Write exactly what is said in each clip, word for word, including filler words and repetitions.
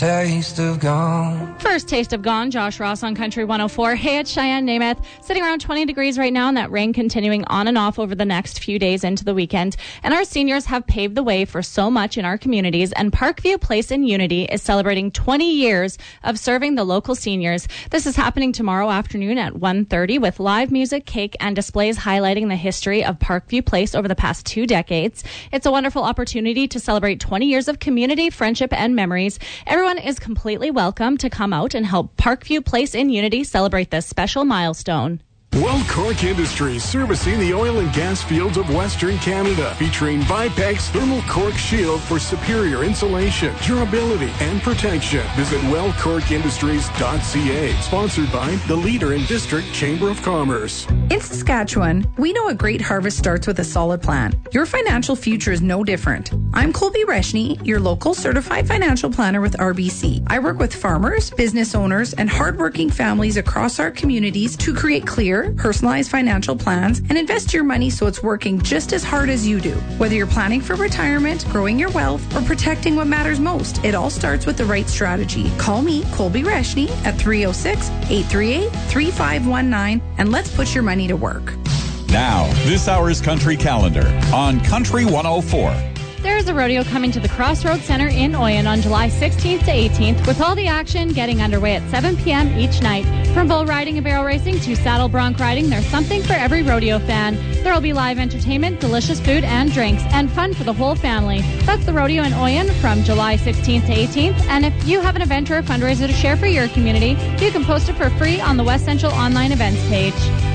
Taste of gone. First taste of gone, Josh Ross on Country one oh four. Hey, it's Cheyenne Namath. Sitting around twenty degrees right now, and that rain continuing on and off over the next few days into the weekend. And our seniors have paved the way for so much in our communities, and Parkview Place in Unity is celebrating twenty years of serving the local seniors. This is happening tomorrow afternoon at one thirty with live music, cake, and displays highlighting the history of Parkview Place over the past two decades. It's a wonderful opportunity to celebrate twenty years of community, friendship, and memories. Everyone is completely welcome to come out and help Parkview Place in Unity celebrate this special milestone. Well Cork Industries, servicing the oil and gas fields of Western Canada, featuring Vipex Thermal Cork Shield for superior insulation, durability, and protection. Visit well cork industries dot c a. Sponsored by the leader in District Chamber of Commerce. In Saskatchewan, we know a great harvest starts with a solid plan. Your financial future is no different. I'm Colby Reshny, your local certified financial planner with R B C. I work with farmers, business owners, and hardworking families across our communities to create clear, personalized financial plans and invest your money so it's working just as hard as you do. Whether you're planning for retirement, growing your wealth, or protecting what matters most, it all starts with the right strategy. Call me, Colby Reshny, at three oh six, eight three eight, three five one nine, and let's put your money to work. Now, this hour's Country Calendar on Country one oh four. There is a rodeo coming to the Crossroads Center in Oyen on July sixteenth to eighteenth, with all the action getting underway at seven p.m. each night. From bull riding and barrel racing to saddle bronc riding, there's something for every rodeo fan. There will be live entertainment, delicious food and drinks, and fun for the whole family. That's the rodeo in Oyen from July sixteenth to eighteenth. And if you have an event or a fundraiser to share for your community, you can post it for free on the West Central online events page.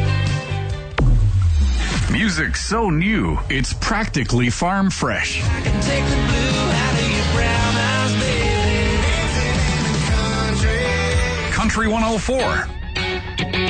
Music so new, it's practically farm fresh. I can take the blue out of your brown eyes, baby. Country one oh four.